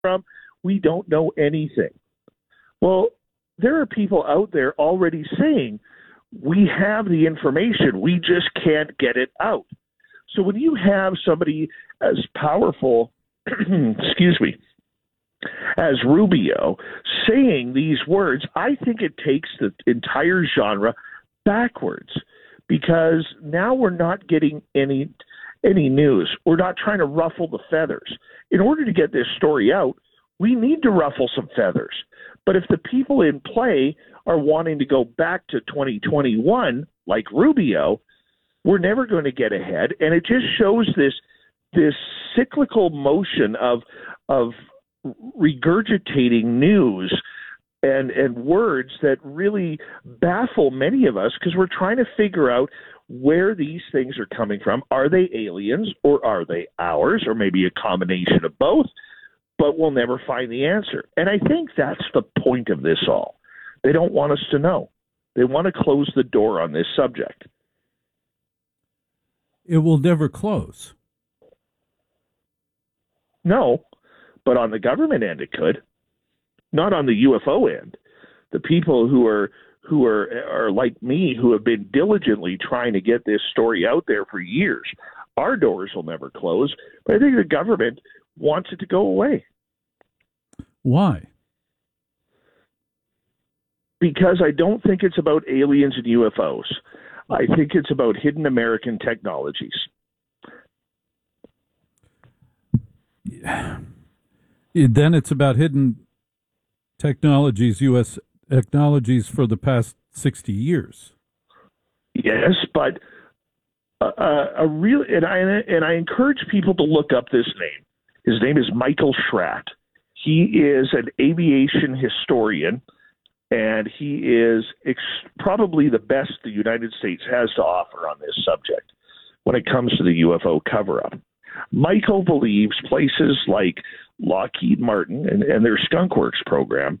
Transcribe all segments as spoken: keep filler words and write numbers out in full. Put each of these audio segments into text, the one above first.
from? We don't know anything. Well, there are people out there already saying, we have the information, we just can't get it out. So when you have somebody as powerful, excuse me, as Rubio saying these words, I think it takes the entire genre backwards, because now we're not getting any any news. We're not trying to ruffle the feathers. In order to get this story out, we need to ruffle some feathers. But if the people in play are wanting to go back to twenty twenty-one, like Rubio, we're never going to get ahead. And it just shows this this cyclical motion of of regurgitating news and and words that really baffle many of us, because we're trying to figure out where these things are coming from. Are they aliens, or are they ours, or maybe a combination of both? But we'll never find the answer. And I think that's the point of this all. They don't want us to know. They want to close the door on this subject. It will never close. No, but on the government end it could. Not on the U F O end. The people who are who are are like me, who have been diligently trying to get this story out there for years, our doors will never close. But I think the government wants it to go away. Why? Because I don't think it's about aliens and U F Os. I think it's about hidden American technologies. Yeah. Then it's about hidden technologies, U S technologies for the past sixty years. Yes, but uh, a real and I and I encourage people to look up this name. His name is Michael Schratt. He is an aviation historian, and he is ex- probably the best the United States has to offer on this subject when it comes to the U F O cover-up. Michael believes places like Lockheed Martin and, and their Skunk Works program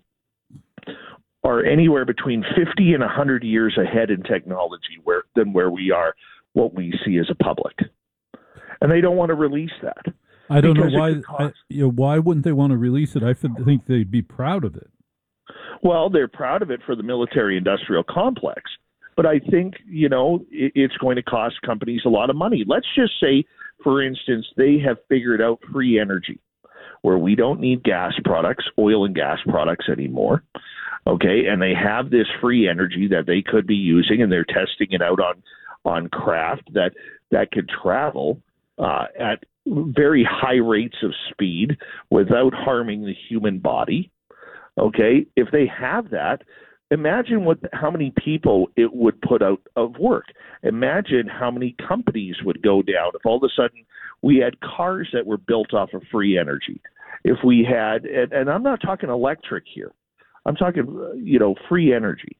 are anywhere between fifty and one hundred years ahead in technology where, than where we are, what we see as a public. And they don't want to release that. I don't know why. I, you know, why wouldn't they want to release it? I think they'd be proud of it. Well, they're proud of it for the military-industrial complex. But I think, you know, it, it's going to cost companies a lot of money. Let's just say, for instance, they have figured out free energy, where we don't need gas products, oil and gas products anymore. Okay, and they have this free energy that they could be using, and they're testing it out on on craft that that could travel uh, at very high rates of speed without harming the human body. Okay, if they have that, imagine what how many people it would put out of work. Imagine how many companies would go down if all of a sudden we had cars that were built off of free energy. If we had, and, and I'm not talking electric here, I'm talking, you know, free energy.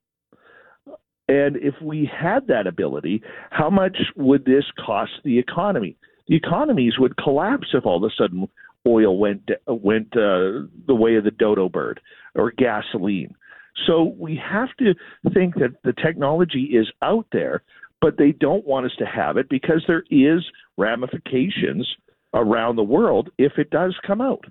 And if we had that ability, how much would this cost the economy? The economies would collapse if all of a sudden oil went went uh, the way of the dodo bird, or gasoline. So we have to think that the technology is out there, but they don't want us to have it because there is ramifications around the world if it does come out.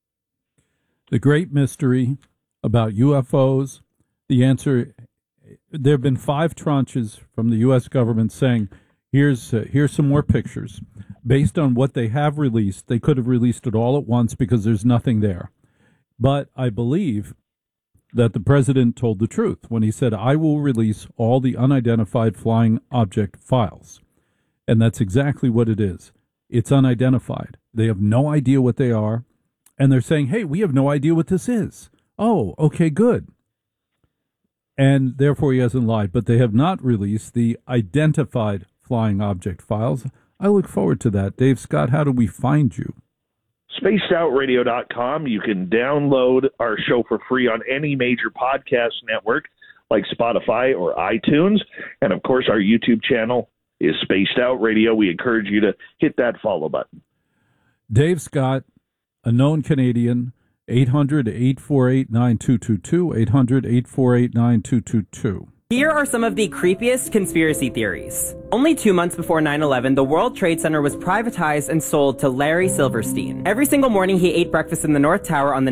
The great mystery about U F Os, the answer, there have been five tranches from the U S government saying, here's uh, here's some more pictures. Based on what they have released, they could have released it all at once because there's nothing there. But I believe that the president told the truth when he said, I will release all the unidentified flying object files. And that's exactly what it is. It's unidentified. They have no idea what they are. And they're saying, hey, we have no idea what this is. Oh, okay, good. And therefore he hasn't lied. But they have not released the identified flying object files. I look forward to that. Dave Scott, how do we find you? spaced out radio dot com. You can download our show for free on any major podcast network like Spotify or iTunes. And, of course, our YouTube channel is Spaced Out Radio. We encourage you to hit that follow button. Dave Scott, a known Canadian, eight hundred, eight four eight, nine two two two, eight hundred, eight four eight, nine two two two. Here are some of the creepiest conspiracy theories. Only two months before nine eleven, the World Trade Center was privatized and sold to Larry Silverstein. Every single morning, he ate breakfast in the North Tower on the